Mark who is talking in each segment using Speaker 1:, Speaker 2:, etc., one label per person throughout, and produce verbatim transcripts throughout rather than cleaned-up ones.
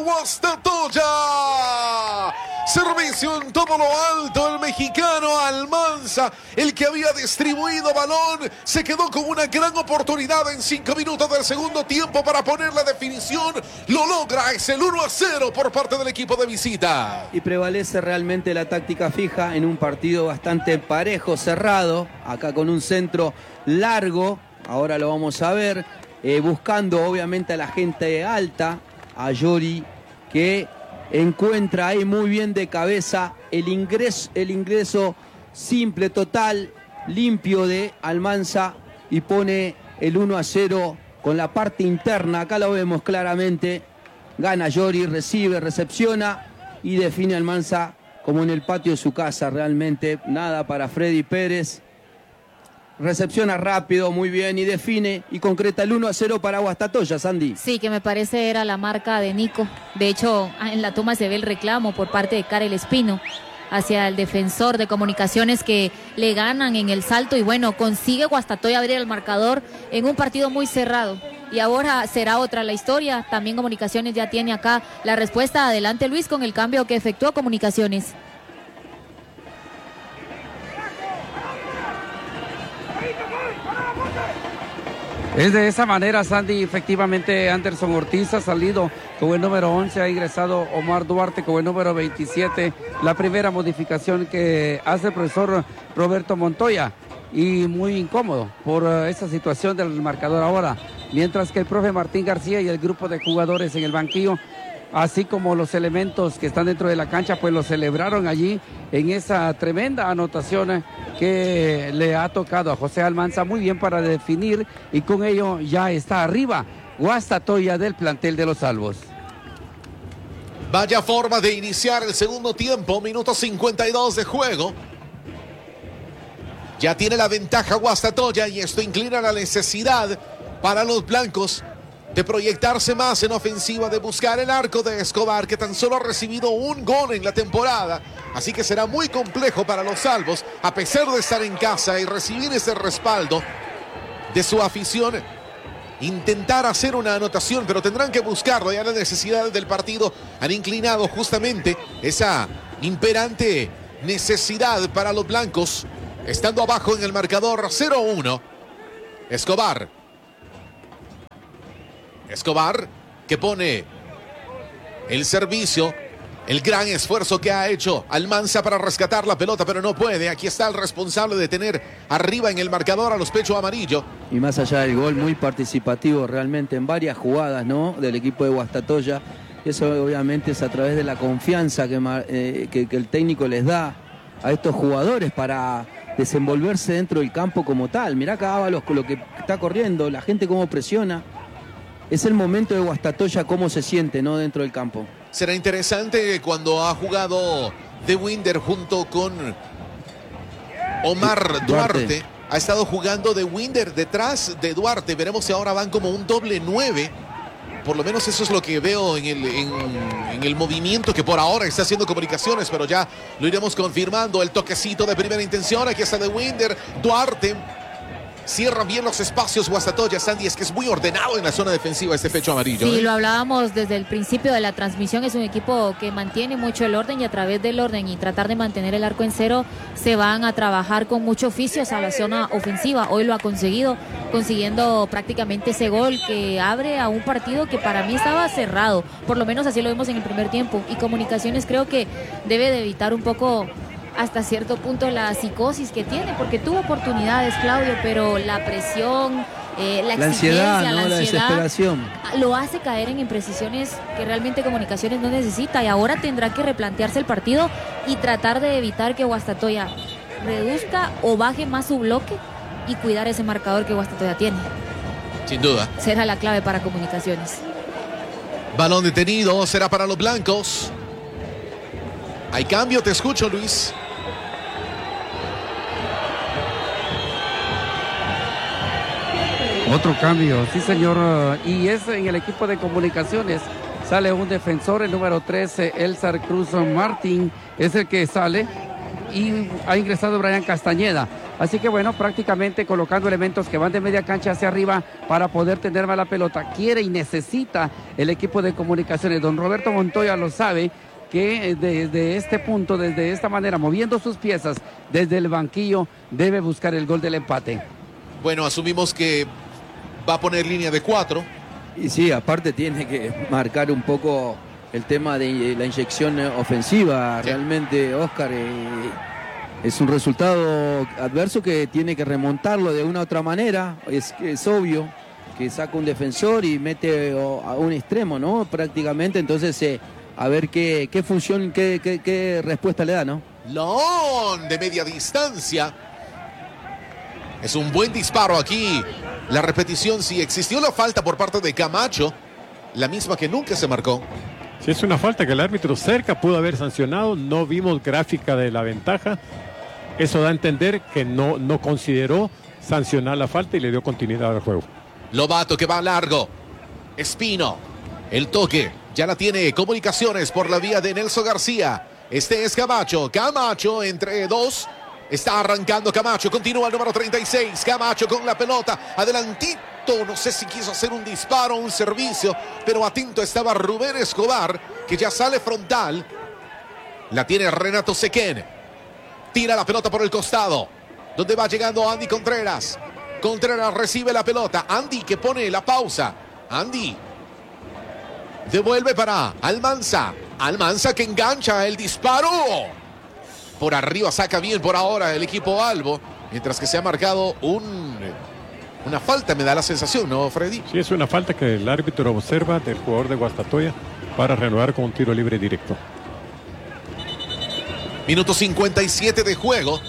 Speaker 1: Guastatoya. Servicio en todo lo alto, el mexicano Almanza, el que había distribuido balón, se quedó con una gran oportunidad en cinco minutos del segundo tiempo para poner la definición. Lo logra, es el uno a cero por parte del equipo de visita.
Speaker 2: Y prevalece realmente la táctica fija en un partido bastante parejo, cerrado, acá con un centro largo, ahora lo vamos a ver, eh, buscando obviamente a la gente alta, a Yori, que encuentra ahí muy bien de cabeza el ingreso, el ingreso simple, total, limpio de Almanza y pone el uno a cero con la parte interna. Acá lo vemos claramente. Gana Yori, recibe, recepciona y define Almanza como en el patio de su casa. Realmente nada para Freddy Pérez. Recepciona rápido, muy bien, y define y concreta el uno a cero para Guastatoya, Sandy.
Speaker 3: Sí, que me parece era la marca de Nico. De hecho, en la toma se ve el reclamo por parte de Karel Espino hacia el defensor de Comunicaciones, que le ganan en el salto y bueno, consigue Guastatoya abrir el marcador en un partido muy cerrado. Y ahora será otra la historia. También Comunicaciones ya tiene acá la respuesta. Adelante, Luis, con el cambio que efectuó Comunicaciones.
Speaker 4: Es de esa manera, Sandy. Efectivamente, Anderson Ortiz ha salido con el número once, ha ingresado Omar Duarte con el número veintisiete. La primera modificación que hace el profesor Roberto Montoya, y muy incómodo por uh, esa situación del marcador ahora. Mientras que el profe Martín García y el grupo de jugadores en el banquillo, así como los elementos que están dentro de la cancha, pues lo celebraron allí en esa tremenda anotación que le ha tocado a José Almanza. Muy bien para definir, y con ello ya está arriba Guastatoya del plantel de los Salvos.
Speaker 1: Vaya forma de iniciar el segundo tiempo, minuto cincuenta y dos de juego. Ya tiene la ventaja Guastatoya y esto inclina la necesidad para los blancos de proyectarse más en ofensiva, de buscar el arco de Escobar, que tan solo ha recibido un gol en la temporada. Así que será muy complejo para los Salvos, a pesar de estar en casa y recibir ese respaldo de su afición, intentar hacer una anotación, pero tendrán que buscarlo. Ya las necesidades del partido han inclinado justamente esa imperante necesidad para los blancos, estando abajo en el marcador cero uno. Escobar. Escobar, que pone el servicio, el gran esfuerzo que ha hecho Almanza para rescatar la pelota, pero no puede. Aquí está el responsable de tener arriba en el marcador a los pechos amarillos.
Speaker 2: Y más allá del gol, muy participativo realmente en varias jugadas, ¿no?, del equipo de Guastatoya. Eso obviamente es a través de la confianza que, eh, que, que el técnico les da a estos jugadores para desenvolverse dentro del campo como tal. Mirá acá Ábalos con lo que está corriendo, la gente cómo presiona. Es el momento de Guastatoya, cómo se siente, ¿no?, dentro del campo.
Speaker 1: Será interesante cuando ha jugado De Winder junto con Omar Duarte. Duarte. Ha estado jugando De Winder detrás de Duarte. Veremos si ahora van como un doble nueve. Por lo menos eso es lo que veo en el, en, en el movimiento que por ahora está haciendo Comunicaciones, pero ya lo iremos confirmando. El toquecito de primera intención. Aquí está De Winder. Duarte. Cierra bien los espacios Guastatoya, Sandy, es que es muy ordenado en la zona defensiva este pecho amarillo.
Speaker 3: Sí,
Speaker 1: ¿eh?
Speaker 3: Lo hablábamos desde el principio de la transmisión, es un equipo que mantiene mucho el orden, y a través del orden y tratar de mantener el arco en cero, se van a trabajar con mucho oficio hacia la zona ofensiva. Hoy lo ha conseguido, consiguiendo prácticamente ese gol que abre a un partido que para mí estaba cerrado, por lo menos así lo vimos en el primer tiempo, y Comunicaciones creo que debe de evitar un poco hasta cierto punto la psicosis que tiene, porque tuvo oportunidades, Claudio, pero la presión, eh, la,
Speaker 2: la
Speaker 3: exigencia,
Speaker 2: ansiedad, ¿no?,
Speaker 3: la,
Speaker 2: la
Speaker 3: ansiedad,
Speaker 2: desesperación,
Speaker 3: lo hace caer en imprecisiones que realmente Comunicaciones no necesita, y ahora tendrá que replantearse el partido y tratar de evitar que Guastatoya reduzca o baje más su bloque y cuidar ese marcador que Guastatoya tiene.
Speaker 1: Sin duda.
Speaker 3: Será la clave para Comunicaciones.
Speaker 1: Balón detenido, será para los blancos. Hay cambio, te escucho, Luis.
Speaker 4: Otro cambio, sí señor, y es en el equipo de Comunicaciones. Sale un defensor, el número trece, Elzar Cruz Martín, es el que sale, y ha ingresado Brian Castañeda. Así que bueno, prácticamente colocando elementos que van de media cancha hacia arriba para poder tener más la pelota. Quiere y necesita el equipo de Comunicaciones. Don Roberto Montoya lo sabe, que desde este punto, desde esta manera, moviendo sus piezas desde el banquillo, debe buscar el gol del empate.
Speaker 1: Bueno, asumimos que va a poner línea de cuatro.
Speaker 2: Y sí, aparte tiene que marcar un poco el tema de la inyección ofensiva. Sí. Realmente, Oscar, eh, es un resultado adverso que tiene que remontarlo de una u otra manera. Es, es obvio que saca un defensor y mete a un extremo, ¿no? Prácticamente, entonces eh, a ver qué, qué función, qué, qué, qué respuesta le da, ¿no?
Speaker 1: León de media distancia. Es un buen disparo aquí. La repetición, si existió la falta por parte de Camacho, la misma que nunca se marcó.
Speaker 5: Si es una falta que el árbitro cerca pudo haber sancionado, no vimos gráfica de la ventaja. Eso da a entender que no, no consideró sancionar la falta y le dio continuidad al juego.
Speaker 1: Lobato que va largo. Espino. El toque. Ya la tiene Comunicaciones por la vía de Nelson García. Este es Camacho. Camacho entre dos. Está arrancando Camacho. Continúa el número treinta y seis. Camacho con la pelota. Adelantito. No sé si quiso hacer un disparo o un servicio. Pero atento estaba Rubén Escobar, que ya sale frontal. La tiene Renato Sequén. Tira la pelota por el costado. Donde va llegando Andy Contreras. Contreras recibe la pelota. Andy que pone la pausa. Andy. Devuelve para Almanza. Almanza que engancha el disparo. Por arriba saca bien por ahora el equipo Albo. Mientras que se ha marcado un, una falta, me da la sensación, ¿no, Freddy?
Speaker 5: Sí, es una falta que el árbitro observa del jugador de Guastatoya para renovar con un tiro libre directo.
Speaker 1: Minuto cincuenta y siete de juego.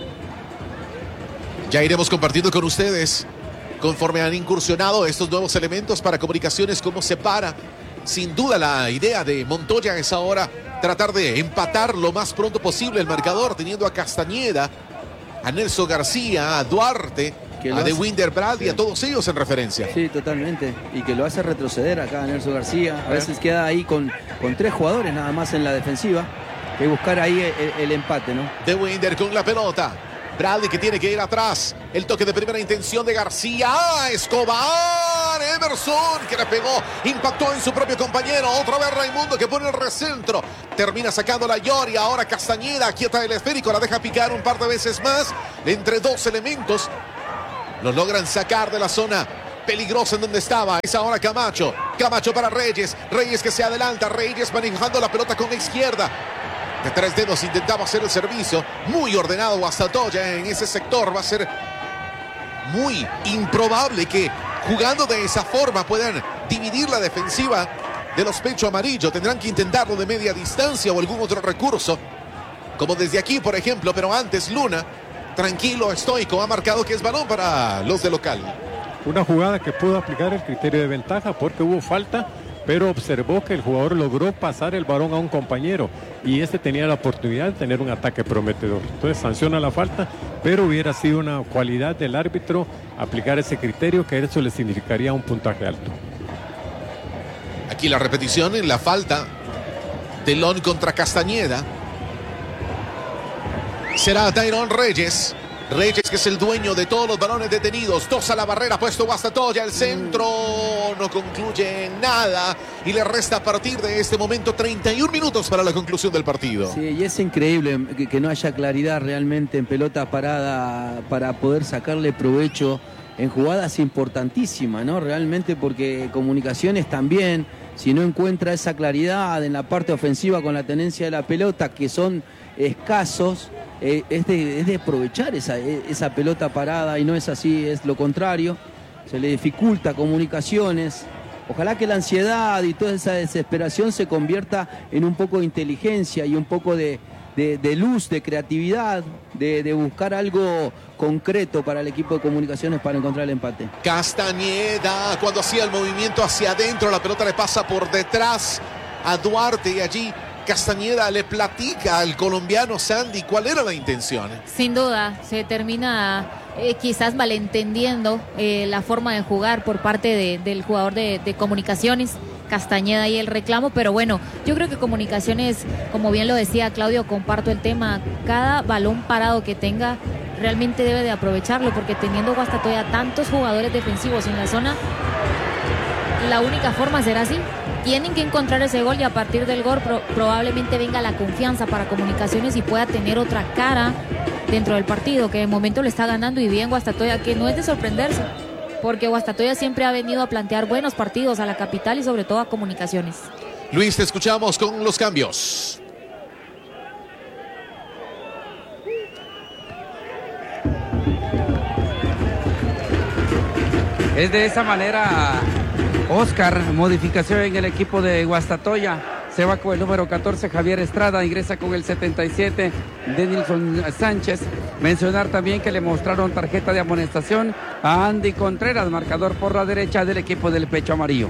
Speaker 1: Ya iremos compartiendo con ustedes, conforme han incursionado estos nuevos elementos para Comunicaciones, cómo se para. Sin duda la idea de Montoya es ahora tratar de empatar lo más pronto posible el marcador, teniendo a Castañeda, a Nelson García, a Duarte, a De Winder Brady, sí, a todos ellos en referencia.
Speaker 2: Sí, totalmente. Y que lo hace retroceder acá a Nelson García. A veces queda ahí con, con tres jugadores nada más en la defensiva. Que buscar ahí el, el empate, ¿no?
Speaker 1: De Winder con la pelota. Brady que tiene que ir atrás. El toque de primera intención de García. ¡Ah, Escobar! Emerson que le pegó. Impactó en su propio compañero. Otra vez Raimundo que pone el recentro. Termina sacando la Lloria. Ahora Castañeda quieta el esférico. La deja picar un par de veces más. Entre dos elementos. Los logran sacar de la zona peligrosa en donde estaba. Es ahora Camacho. Camacho para Reyes. Reyes que se adelanta. Reyes manejando la pelota con la izquierda. De tres dedos intentaba hacer el servicio. Muy ordenado Guastatoya en ese sector. Va a ser muy improbable que jugando de esa forma puedan dividir la defensiva de los Pecho Amarillo. Tendrán que intentarlo de media distancia o algún otro recurso. Como desde aquí, por ejemplo. Pero antes Luna, tranquilo, estoico, ha marcado que es balón para los de local.
Speaker 5: Una jugada que pudo aplicar el criterio de ventaja porque hubo falta, pero observó que el jugador logró pasar el balón a un compañero y este tenía la oportunidad de tener un ataque prometedor. Entonces sanciona la falta, pero hubiera sido una cualidad del árbitro aplicar ese criterio, que eso le significaría un puntaje alto.
Speaker 1: Aquí la repetición en la falta de Lon contra Castañeda. Será Tyrone Reyes. Reyes, que es el dueño de todos los balones detenidos. Dos a la barrera, puesto Guastatoya. El centro no concluye en nada. Y le resta a partir de este momento treinta y un minutos para la conclusión del partido.
Speaker 2: Sí, y es increíble que, que no haya claridad realmente en pelota parada para poder sacarle provecho en jugadas importantísimas, ¿no? Realmente, porque Comunicaciones también, si no encuentra esa claridad en la parte ofensiva con la tenencia de la pelota, que son escasos, eh, es, de, es de aprovechar esa, esa pelota parada, y no es así, es lo contrario. Se le dificulta a Comunicaciones. Ojalá que la ansiedad y toda esa desesperación se convierta en un poco de inteligencia y un poco de, de, de luz, de creatividad, de, de buscar algo concreto para el equipo de Comunicaciones para encontrar el empate.
Speaker 1: Castañeda, cuando hacía el movimiento hacia adentro, la pelota le pasa por detrás a Duarte y allí Castañeda le platica al colombiano Sandy cuál era la intención.
Speaker 3: Sin duda, se termina eh, quizás malentendiendo eh, la forma de jugar por parte de, del jugador de, de Comunicaciones, Castañeda, y el reclamo, pero bueno, yo creo que Comunicaciones, como bien lo decía Claudio, comparto el tema, cada balón parado que tenga realmente debe de aprovecharlo, porque teniendo Guastatoya tantos jugadores defensivos en la zona, la única forma será así. Tienen que encontrar ese gol y a partir del gol pro, probablemente venga la confianza para Comunicaciones y pueda tener otra cara dentro del partido, que de momento le está ganando y bien Guastatoya, que no es de sorprenderse, porque Guastatoya siempre ha venido a plantear buenos partidos a la capital y sobre todo a Comunicaciones.
Speaker 1: Luis, te escuchamos con los cambios.
Speaker 4: Es de esa manera, Oscar, modificación en el equipo de Guastatoya. Se va con el número catorce, Javier Estrada, ingresa con el setenta y siete, Denilson Sánchez. Mencionar también que le mostraron tarjeta de amonestación a Andy Contreras, marcador por la derecha del equipo del Pecho Amarillo.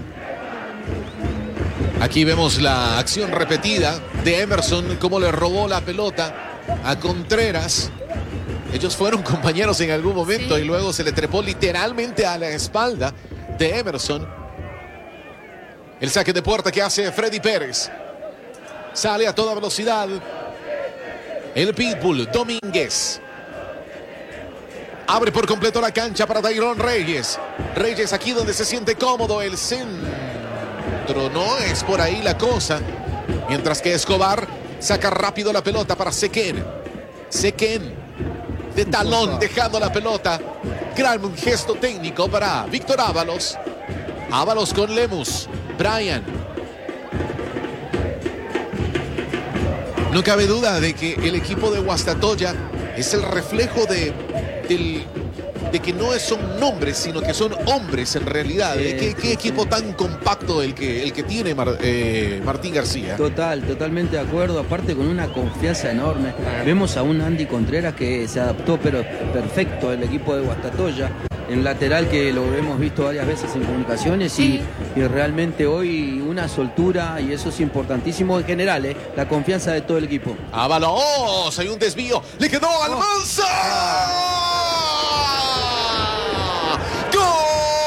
Speaker 1: Aquí vemos la acción repetida de Emerson, cómo le robó la pelota a Contreras. Ellos fueron compañeros en algún momento, sí, y luego se le trepó literalmente a la espalda de Emerson. El saque de puerta que hace Freddy Pérez. Sale a toda velocidad el Pitbull Domínguez. Abre por completo la cancha para Dairón Reyes. Reyes aquí donde se siente cómodo. El centro no es por ahí la cosa. Mientras que Escobar saca rápido la pelota para Sequén. Sequén de talón dejando la pelota. Gran gesto técnico para Víctor Ábalos. Ábalos con Lemus. Brian. No cabe duda de que el equipo de Guastatoya es el reflejo de, del, de que no son nombres, sino que son hombres en realidad. Eh, ¿Qué, qué equipo tan compacto el que, el que tiene Mar, eh, Martín García?
Speaker 2: Total, totalmente de acuerdo. Aparte con una confianza enorme. Vemos a un Andy Contreras que se adaptó pero perfecto al equipo de Guastatoya. En lateral, que lo hemos visto varias veces en Comunicaciones, sí, y, y realmente hoy una soltura, y eso es importantísimo en general, ¿eh? La confianza de todo el equipo.
Speaker 1: Ábalos, hay un desvío, le quedó Almanza.